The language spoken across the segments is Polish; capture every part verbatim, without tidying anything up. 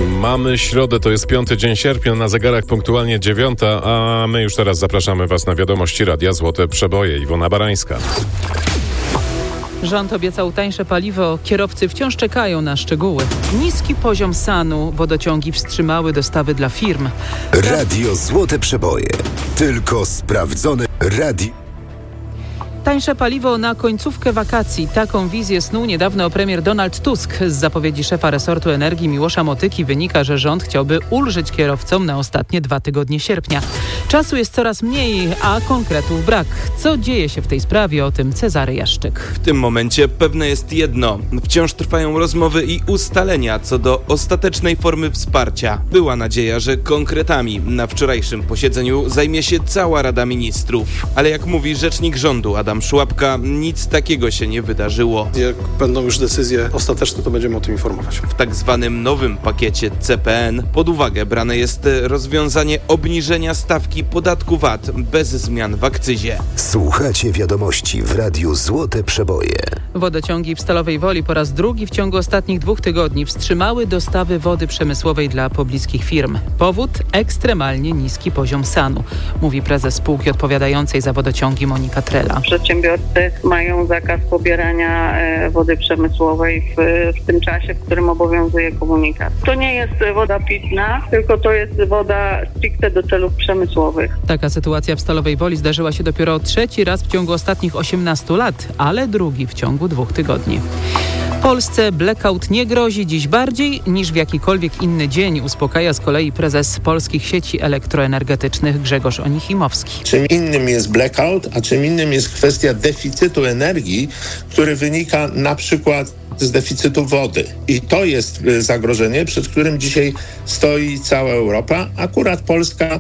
Mamy środę, to jest piąty dzień sierpnia, na zegarach punktualnie dziewiąta, a my już teraz zapraszamy Was na wiadomości Radia Złote Przeboje. Iwona Barańska. Rząd obiecał tańsze paliwo, kierowcy wciąż czekają na szczegóły. Niski poziom sanu, wodociągi wstrzymały dostawy dla firm. Radio Złote Przeboje. Tylko sprawdzone radio. Tańsze paliwo na końcówkę wakacji. Taką wizję snuł niedawno premier Donald Tusk. Z zapowiedzi szefa resortu energii Miłosza Motyki wynika, że rząd chciałby ulżyć kierowcom na ostatnie dwa tygodnie sierpnia. Czasu jest coraz mniej, a konkretów brak. Co dzieje się w tej sprawie? O tym Cezary Jaszczyk. W tym momencie pewne jest jedno. Wciąż trwają rozmowy i ustalenia co do ostatecznej formy wsparcia. Była nadzieja, że konkretami na wczorajszym posiedzeniu zajmie się cała Rada Ministrów. Ale jak mówi rzecznik rządu Adam Szłapka, nic takiego się nie wydarzyło. Jak będą już decyzje ostateczne, to będziemy o tym informować. W tak zwanym nowym pakiecie C P N pod uwagę brane jest rozwiązanie obniżenia stawki podatku V A T bez zmian w akcyzie. Słuchacie wiadomości w Radiu Złote Przeboje. Wodociągi w Stalowej Woli po raz drugi w ciągu ostatnich dwóch tygodni wstrzymały dostawy wody przemysłowej dla pobliskich firm. Powód? Ekstremalnie niski poziom sanu, mówi prezes spółki odpowiadającej za wodociągi Monika Trela. Przedsiębiorcy mają zakaz pobierania wody przemysłowej w, w tym czasie, w którym obowiązuje komunikat. To nie jest woda pitna, tylko to jest woda stricte do celów przemysłowych. Taka sytuacja w Stalowej Woli zdarzyła się dopiero trzeci raz w ciągu ostatnich osiemnastu lat, ale drugi w ciągu dwóch tygodni. Polsce blackout nie grozi dziś bardziej niż w jakikolwiek inny dzień, uspokaja z kolei prezes polskich sieci elektroenergetycznych Grzegorz Onichimowski. Czym innym jest blackout, a czym innym jest kwestia deficytu energii, który wynika na przykład z deficytu wody. I to jest zagrożenie, przed którym dzisiaj stoi cała Europa. Akurat Polska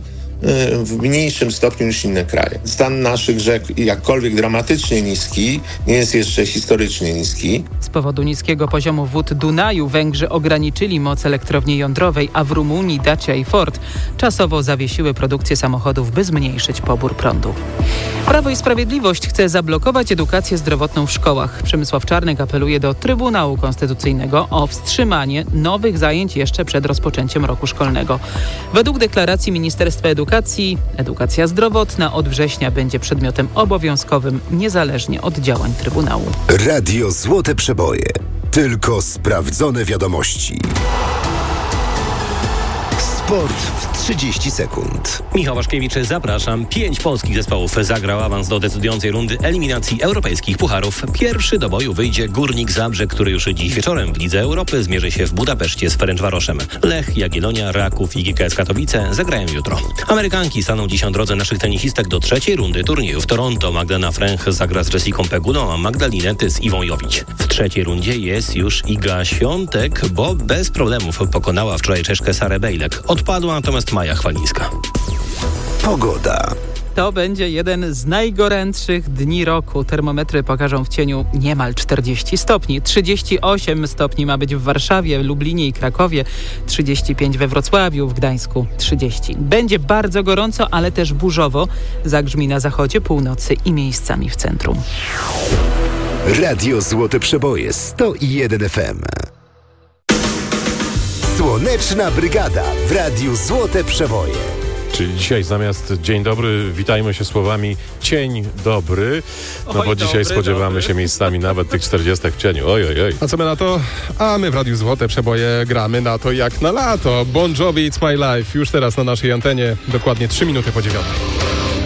w mniejszym stopniu niż inne kraje. Stan naszych rzek, jakkolwiek dramatycznie niski, nie jest jeszcze historycznie niski. Z powodu niskiego poziomu wód Dunaju Węgrzy ograniczyli moc elektrowni jądrowej, a w Rumunii Dacia i Ford czasowo zawiesiły produkcję samochodów, by zmniejszyć pobór prądu. Prawo i Sprawiedliwość chce zablokować edukację zdrowotną w szkołach. Przemysław Czarnek apeluje do Trybunału Konstytucyjnego o wstrzymanie nowych zajęć jeszcze przed rozpoczęciem roku szkolnego. Według deklaracji Ministerstwa Edukacji edukacja zdrowotna od września będzie przedmiotem obowiązkowym, niezależnie od działań Trybunału. Radio Złote Przeboje. Tylko sprawdzone wiadomości. Sport w trzydzieści sekund. Michał Waszkiewicz, zapraszam. Pięć polskich zespołów zagrał awans do decydującej rundy eliminacji europejskich pucharów. Pierwszy do boju wyjdzie Górnik Zabrze, który już dziś wieczorem w Lidze Europy zmierzy się w Budapeszcie z Ferencvaroszem. Lech, Jagiellonia, Raków i G K S Katowice zagrają jutro. Amerykanki staną dziś na drodze naszych tenisistek do trzeciej rundy turnieju w Toronto. Magdalena Fręch zagra z Jessicą Peguną, a Magdalinety z Iwą Jowicz. W trzeciej rundzie jest już Iga Świątek, bo bez problemów pokonała wczoraj Czeszkę Sarę Bejlek. Odpadła natomiast Maja Chwalińska. Pogoda. To będzie jeden z najgorętszych dni roku. Termometry pokażą w cieniu niemal czterdzieści stopni. trzydzieści osiem stopni ma być w Warszawie, Lublinie i Krakowie, trzydzieści pięć we Wrocławiu, w Gdańsku trzydzieści. Będzie bardzo gorąco, ale też burzowo. Zagrzmi na zachodzie, północy i miejscami w centrum. Radio Złote Przeboje sto jeden F M. Słoneczna Brygada w Radiu Złote Przeboje. Czyli dzisiaj zamiast dzień dobry witajmy się słowami cień dobry, no Oj, bo dzisiaj dobry, spodziewamy dobry. się miejscami nawet tych czterdziestek w cieniu. Oj, oj, oj. A co my na to? A my w Radiu Złote Przeboje gramy na to jak na lato. Bon Jovi, It's My Life. Już teraz na naszej antenie, dokładnie trzy minuty po dziewiątej.